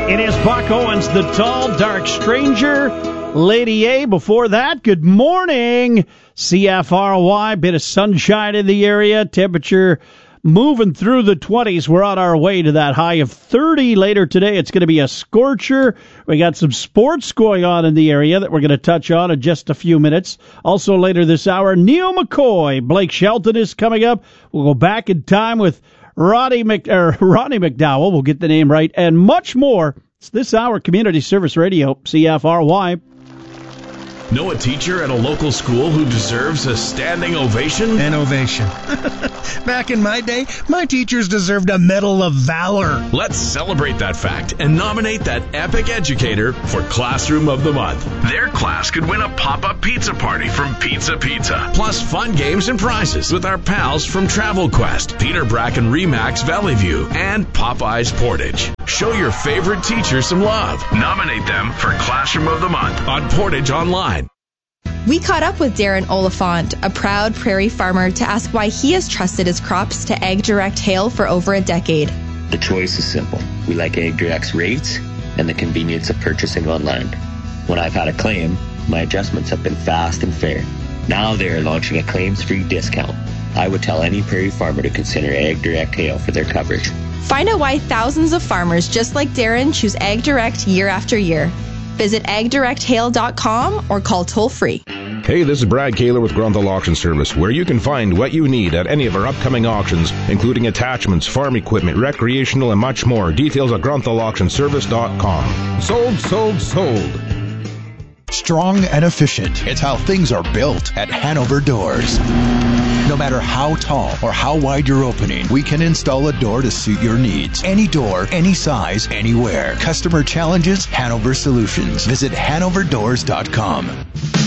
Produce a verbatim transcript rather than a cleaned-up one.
It is Buck Owens, the tall, dark stranger. Lady A before that. Good morning. C F R Y, bit of sunshine in the area. Temperature moving through the twenties. We're on our way to that high of thirty later today. It's going to be a scorcher. We got some sports going on in the area that we're going to touch on in just a few minutes. Also later this hour, Neil McCoy. Blake Shelton is coming up. We'll go back in time with Roddy Mc, er, Ronnie McDowell. We'll get the name right. And much more. It's this hour, Community Service Radio, C F R Y. Know a teacher at a local school who deserves a standing ovation? An ovation. Back in my day, my teachers deserved a Medal of Valor. Let's celebrate that fact and nominate that epic educator for Classroom of the Month. Their class could win a pop-up pizza party from Pizza Pizza, plus fun games and prizes with our pals from Travel Quest, Peter Bracken Remax Valley View, and Popeyes Portage. Show your favorite teacher some love. Nominate them for Classroom of the Month on Portage Online. We caught up with Darren Oliphant, a proud prairie farmer, to ask why he has trusted his crops to AgDirect Hail for over a decade. The choice is simple. We like AgDirect's rates and the convenience of purchasing online. When I've had a claim, my adjustments have been fast and fair. Now they're launching a claims-free discount. I would tell any prairie farmer to consider AgDirect Hail for their coverage. Find out why thousands of farmers just like Darren choose AgDirect year after year. Visit ag direct hail dot com or call toll-free. Hey, this is Brad Kaler with Grunthal Auction Service, where you can find what you need at any of our upcoming auctions, including attachments, farm equipment, recreational, and much more. Details at grunthal auction service dot com. Sold, sold, sold. Strong and efficient. It's how things are built at Hanover Doors. No matter how tall or how wide your opening, we can install a door to suit your needs. Any door, any size, anywhere. Customer challenges, Hanover Solutions. Visit hanover doors dot com.